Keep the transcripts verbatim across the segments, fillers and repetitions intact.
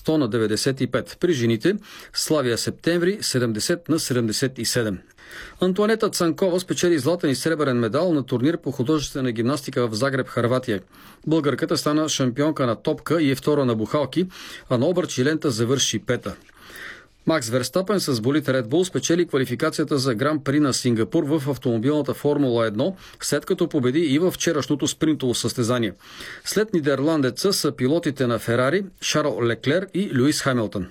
сто на деветдесет и пет. При жените Славия Септември седемдесет на седемдесет и седем. Антоанета Цанкова спечели златен и сребърен медал на турнир по художествена гимнастика в Загреб, Хърватия. Българката стана шампионка на топка и е втора на бухалки, а на обръч и лента завърши пета. Макс Верстапен с болид Red Bull спечели квалификацията за Гран При на Сингапур в автомобилната Формула едно, след като победи и във вчерашното спринтово състезание. След нидерландеца са пилотите на Ферари, Шарл Леклер и Люис Хамилтън.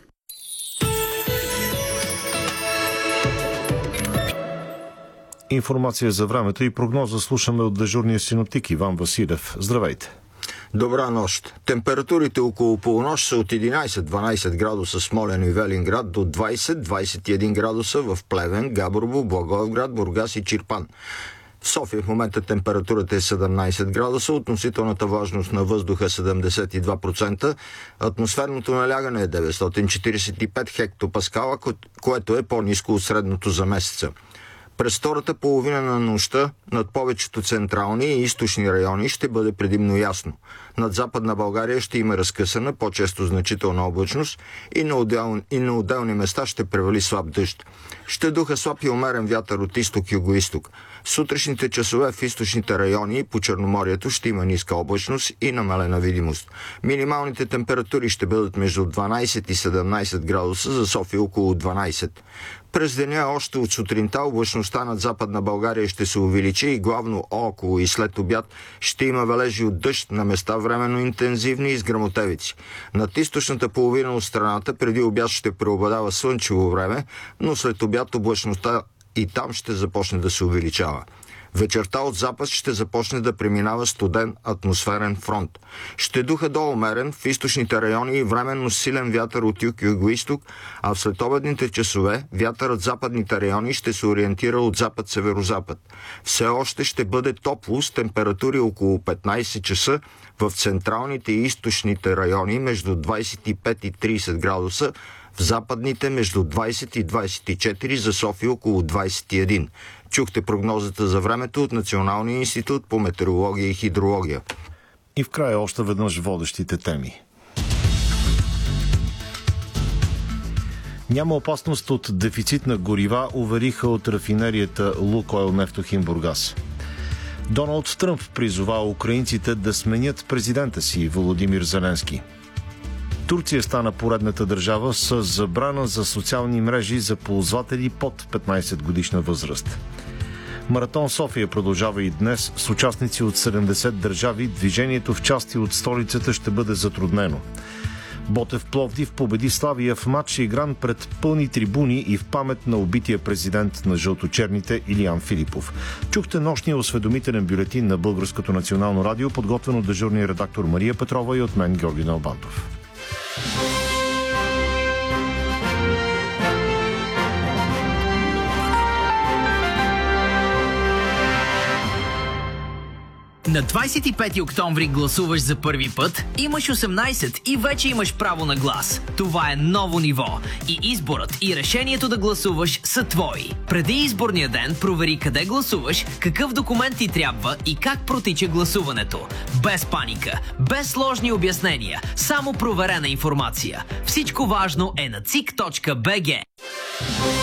Информация за времето и прогноза слушаме от дежурния синоптик Иван Василев. Здравейте! Добра нощ. Температурите около полунощ са от единайсет-дванайсет градуса Смолян и Велинград до двайсет-двайсет и един градуса в Плевен, Габрово, Благоевград, Бургас и Чирпан. В София в момента температурата е седемнайсет градуса, относителната влажност на въздуха седемдесет и два процента, атмосферното налягане е деветстотин четирийсет и пет хектопаскала, което е по-ниско от средното за месеца. През втората половина на нощта над повечето централни и източни райони ще бъде предимно ясно. Над Западна България ще има разкъсана, по-често значителна облачност и на, отдел... и на отделни места ще превали слаб дъжд. Ще духа слаб и умерен вятър от изток-югоизток. Сутрешните часове в източните райони и по Черноморието ще има ниска облачност и намалена видимост. Минималните температури ще бъдат между дванайсет и седемнайсет градуса, за София около дванайсет. През деня още от сутринта облачността над Западна България ще се увеличи и главно около и след обяд ще има валежи от дъжд, на места временно интензивни и с гръмотевици. Над източната половина от страната преди обяд ще преобладава слънчево време, но след обяд облачността и там ще започне да се увеличава. Вечерта от запад ще започне да преминава студен атмосферен фронт. Ще духа до умерен в източните райони и временно силен вятър от юг и югоизток, а в следобедните часове вятърът в западните райони ще се ориентира от запад-северозапад. Все още ще бъде топло с температури около петнайсет часа в централните и източните райони между двайсет и пет и трийсет градуса, в западните между двайсет и двайсет и четири, за София около двайсет и един. Чухте прогнозата за времето от Националния институт по метеорология и хидрология. И в края още веднъж водещите теми. Няма опасност от дефицит на горива, увериха от рафинерията Лукойл Нефтохим Бургас. Доналд Тръмп призова украинците да сменят президента си Володимир Зеленски. Турция стана поредната държава с забрана за социални мрежи за ползватели под петнайсет годишна възраст. Маратон София продължава и днес с участници от седемдесет държави. Движението в части от столицата ще бъде затруднено. Ботев Пловдив победи Славия в матч, игран пред пълни трибуни и в памет на убития президент на жълточерните Илиян Филипов. Чухте нощния осведомителен бюлетин на Българското национално радио, подготвен от дежурния редактор Мария Петрова и от мен Георги Налбантов. На двайсет и пети октомври гласуваш за първи път, имаш осемнайсет и вече имаш право на глас. Това е ново ниво и изборът и решението да гласуваш са твои. Преди изборния ден провери къде гласуваш, какъв документ ти трябва и как протича гласуването. Без паника, без сложни обяснения, само проверена информация. Всичко важно е на цик точка би джи.